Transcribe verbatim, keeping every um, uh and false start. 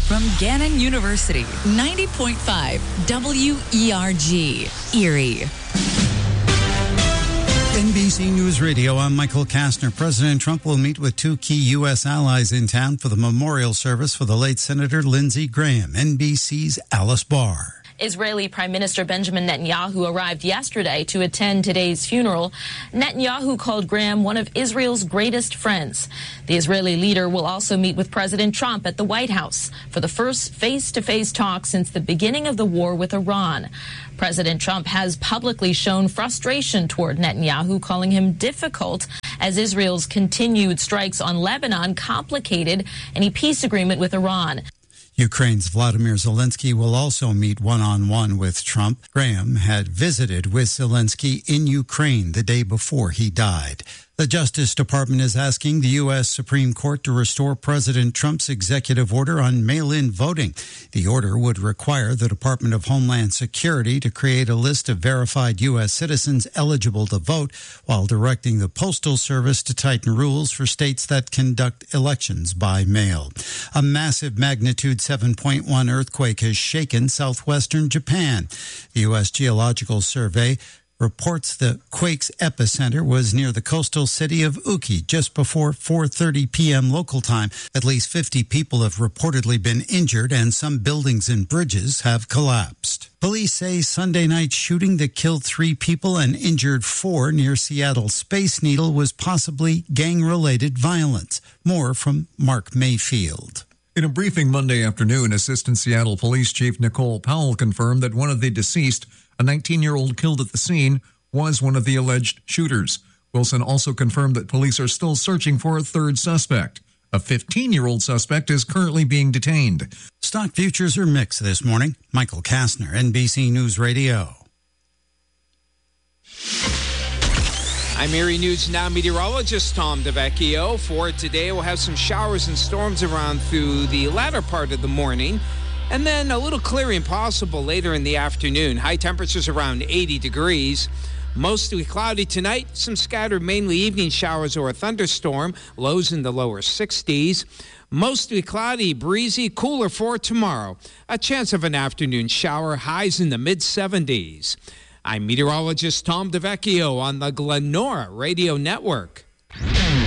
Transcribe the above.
From Gannon University, ninety point five W E R G, Erie. N B C News Radio, I'm Michael Kastner. President Trump will meet with two key U S allies in town for the memorial service for the late Senator Lindsey Graham. N B C's Alice Barr. Israeli Prime Minister Benjamin Netanyahu arrived yesterday to attend today's funeral. Netanyahu called Graham one of Israel's greatest friends. The Israeli leader will also meet with President Trump at the White House for the first face-to-face talk since the beginning of the war with Iran. President Trump has publicly shown frustration toward Netanyahu, calling him difficult as Israel's continued strikes on Lebanon complicated any peace agreement with Iran. Ukraine's Vladimir Zelensky will also meet one-on-one with Trump. Graham had visited with Zelensky in Ukraine the day before he died. The Justice Department is asking the U S Supreme Court to restore President Trump's executive order on mail-in voting. The order would require the Department of Homeland Security to create a list of verified U S citizens eligible to vote, while directing the Postal Service to tighten rules for states that conduct elections by mail. A massive magnitude seven point one earthquake has shaken southwestern Japan. The U S Geological Survey reports the quake's epicenter was near the coastal city of Uki just before four thirty p.m. local time. At least fifty people have reportedly been injured, and some buildings and bridges have collapsed. Police say Sunday night shooting that killed three people and injured four near Seattle's Space Needle was possibly gang-related violence. More from Mark Mayfield. In a briefing Monday afternoon, Assistant Seattle Police Chief Nicole Powell confirmed that one of the deceased, a nineteen-year-old killed at the scene, was one of the alleged shooters. Wilson also confirmed that police are still searching for a third suspect. A fifteen-year-old suspect is currently being detained. Stock futures are mixed this morning. Michael Kastner, N B C News Radio. I'm Erie News Now meteorologist Tom DeVecchio. For today, we'll have some showers and storms around through the latter part of the morning, and then a little clearing possible later in the afternoon. High temperatures around eighty degrees. Mostly cloudy tonight. Some scattered mainly evening showers or a thunderstorm. Lows in the lower sixties. Mostly cloudy, breezy, cooler for tomorrow. A chance of an afternoon shower. Highs in the mid seventies. I'm meteorologist Tom DeVecchio on the Glenora Radio Network.